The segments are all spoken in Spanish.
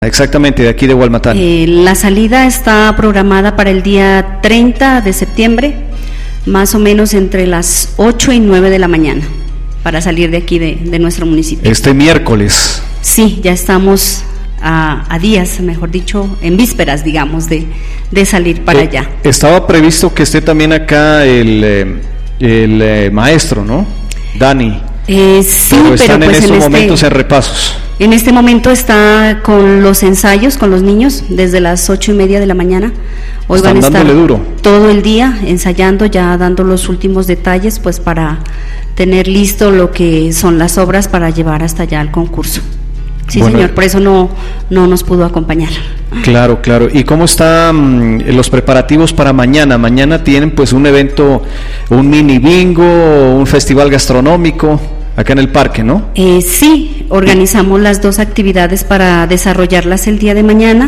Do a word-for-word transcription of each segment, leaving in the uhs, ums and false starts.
Exactamente, de aquí de Hualmatán. Eh, la salida está programada para el día treinta de septiembre, más o menos entre las ocho y nueve de la mañana, para salir de aquí de, de nuestro municipio. Este miércoles. Sí, ya estamos a, a días, mejor dicho, en vísperas, digamos, de, de salir para eh, allá. Estaba previsto que esté también acá el, eh, el eh, maestro, ¿no? Dani. Eh, sí, pero están pero pues en estos en momentos este, en repasos. En este momento está con los ensayos con los niños desde las ocho y media de la mañana. Hoy Están van a estar dándole duro todo el día ensayando, ya dando los últimos detalles, pues para tener listo lo que son las obras para llevar hasta allá al concurso. Sí, bueno, señor, por eso no, no nos pudo acompañar. Claro, claro. ¿Y cómo están los preparativos para mañana? Mañana tienen pues un evento, un mini bingo, un festival gastronómico acá en el parque, ¿no? Eh, sí, organizamos las dos actividades para desarrollarlas el día de mañana.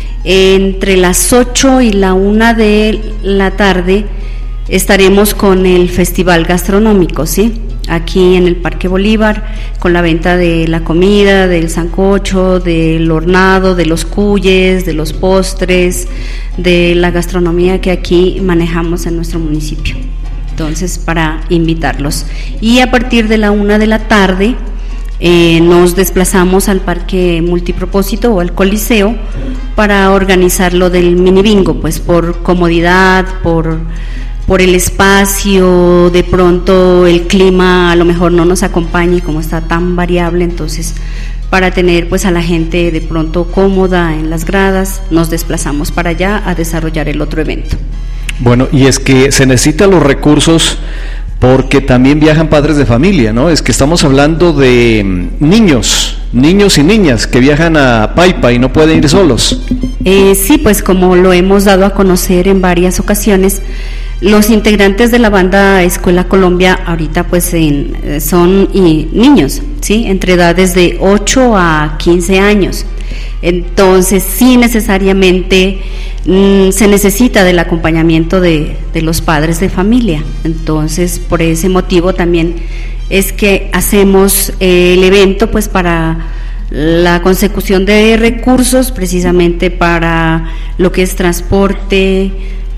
Entre las ocho y la una de la tarde estaremos con el festival gastronómico, ¿sí? Aquí en el Parque Bolívar, con la venta de la comida, del sancocho, del hornado, de los cuyes, de los postres, de la gastronomía que aquí manejamos en nuestro municipio. Entonces, para invitarlos. Y a partir de la una de la tarde eh, nos desplazamos al Parque Multipropósito o al Coliseo para organizar lo del mini bingo, pues por comodidad, por... por el espacio, de pronto el clima a lo mejor no nos acompañe como está tan variable, entonces para tener pues a la gente de pronto cómoda en las gradas, nos desplazamos para allá a desarrollar el otro evento. Bueno, y es que se necesitan los recursos porque también viajan padres de familia, ¿no? Es que estamos hablando de niños, niños y niñas que viajan a Paipa y no pueden ir solos. Eh, sí, pues como lo hemos dado a conocer en varias ocasiones, los integrantes de la banda Escuela Colombia ahorita pues en, son y, niños, ¿sí? Entre edades de ocho a quince años. Entonces sí necesariamente mmm, se necesita del acompañamiento de, de los padres de familia. Entonces por ese motivo también es que hacemos eh, el evento pues para la consecución de recursos precisamente para lo que es transporte,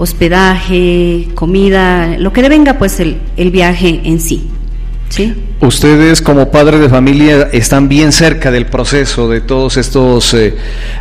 hospedaje, comida, lo que devenga pues el, el viaje en sí, ¿sí? Ustedes como padres de familia están bien cerca del proceso, de todos estos eh,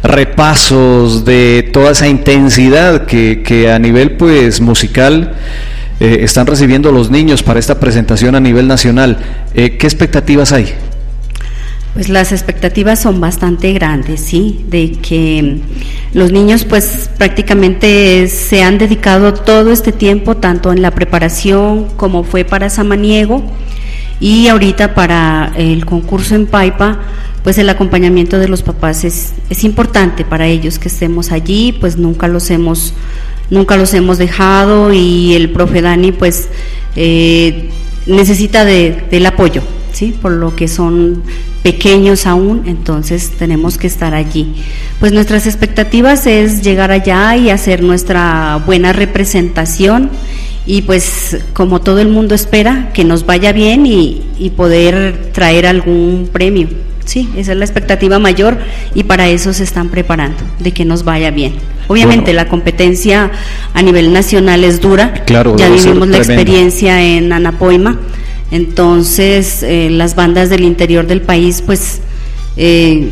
repasos, de toda esa intensidad que, que a nivel pues musical eh, están recibiendo los niños para esta presentación a nivel nacional. Eh, ¿Qué expectativas hay? Pues las expectativas son bastante grandes, sí, de que los niños pues prácticamente se han dedicado todo este tiempo tanto en la preparación como fue para Samaniego y ahorita para el concurso en Paipa, pues el acompañamiento de los papás es, es importante para ellos que estemos allí, pues nunca los hemos, nunca los hemos dejado y el profe Dani pues eh, necesita de, del apoyo, sí, por lo que son pequeños aún, entonces tenemos que estar allí. Pues nuestras expectativas es llegar allá y hacer nuestra buena representación y pues como todo el mundo espera, que nos vaya bien y, y poder traer algún premio. Sí, esa es la expectativa mayor y para eso se están preparando, de que nos vaya bien. Obviamente bueno, la competencia a nivel nacional es dura, claro, ya vivimos la tremendo. experiencia en Anapoima. Entonces, eh, las bandas del interior del país, pues, eh,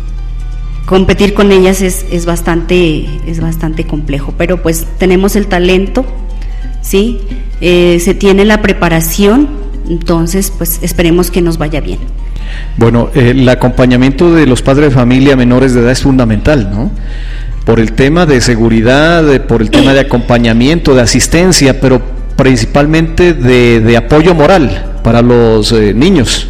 competir con ellas es, es bastante, es bastante complejo, pero pues tenemos el talento, ¿sí? Eh, se tiene la preparación, entonces, pues, esperemos que nos vaya bien. Bueno, eh, el acompañamiento de los padres de familia menores de edad es fundamental, ¿no? Por el tema de seguridad, de, por el tema de acompañamiento, de asistencia, pero principalmente de, de apoyo moral para los eh, niños.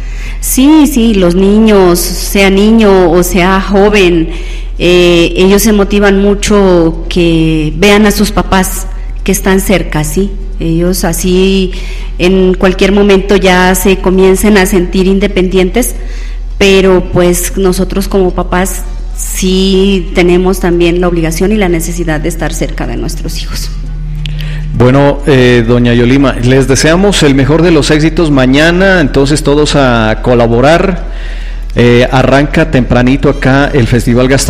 Sí, sí, los niños, sea niño o sea joven, eh, ellos se motivan mucho que vean a sus papás que están cerca, ¿sí? Ellos así en cualquier momento ya se comiencen a sentir independientes, pero pues nosotros como papás sí tenemos también la obligación y la necesidad de estar cerca de nuestros hijos. Bueno, eh, doña Yolima, les deseamos el mejor de los éxitos mañana, entonces todos a colaborar Eh, arranca tempranito acá el Festival Gastronómico